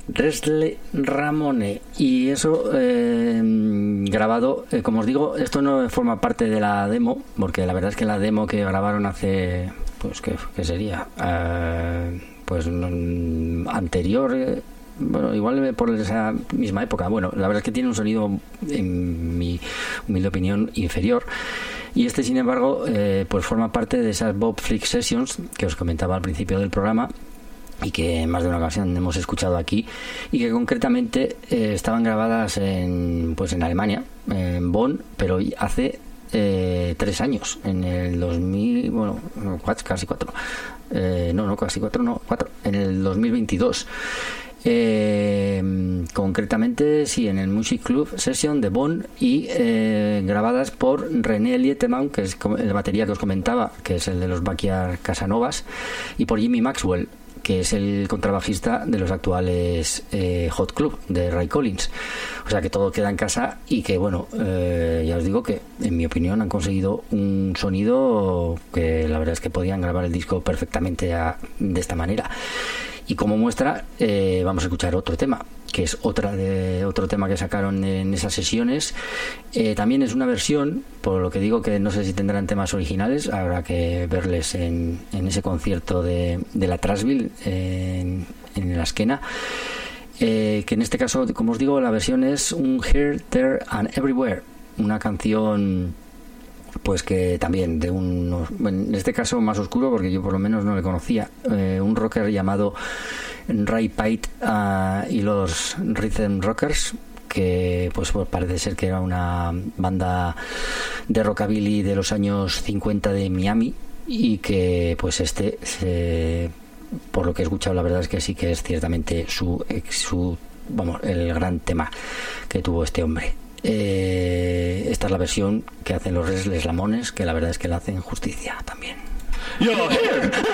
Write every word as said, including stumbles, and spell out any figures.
Resle Ramone, y eso eh, grabado, eh, como os digo, esto no forma parte de la demo, porque la verdad es que la demo que grabaron hace, pues qué, qué sería, eh, pues no, anterior, eh, bueno, igual por esa misma época. Bueno, la verdad es que tiene un sonido, en mi humilde opinión, inferior. Y este, sin embargo, eh, pues forma parte de esas Bob Flick Sessions que os comentaba al principio del programa, y que en más de una ocasión hemos escuchado aquí, y que concretamente eh, estaban grabadas en, pues en Alemania, en Bonn, pero hace eh, tres años, en el dos mil, bueno, casi cuatro, eh, no, no, casi cuatro, no, cuatro, en el dos mil veintidós. Eh, concretamente sí, en el Music Club Session de Bonn, y eh, grabadas por René Lietemann, que es el batería que os comentaba, que es el de los Backyard Casanovas, y por Jimmy Maxwell, que es el contrabajista de los actuales eh, Hot Club de Ray Collins. O sea que todo queda en casa, y que bueno, eh, ya os digo que en mi opinión han conseguido un sonido que la verdad es que podían grabar el disco perfectamente a, de esta manera. Y como muestra, eh, vamos a escuchar otro tema, que es otra de otro tema que sacaron en esas sesiones. Eh, también es una versión, por lo que digo que no sé si tendrán temas originales, habrá que verles en, en ese concierto de, de la Trashville, eh, en, en la Esquena. Eh, que en este caso, como os digo, la versión es un Here, There and Everywhere, una canción pues que también de un, en este caso más oscuro, porque yo por lo menos no le conocía, eh, un rocker llamado Ray Pate uh, y los Rhythm Rockers, que pues, pues parece ser que era una banda de rockabilly de los años cincuenta de Miami, y que pues este se, por lo que he escuchado, la verdad es que sí que es ciertamente su, su vamos, el gran tema que tuvo este hombre. Eh, esta es la versión que hacen los Resles Ramones, que la verdad es que la hacen justicia también. You're here,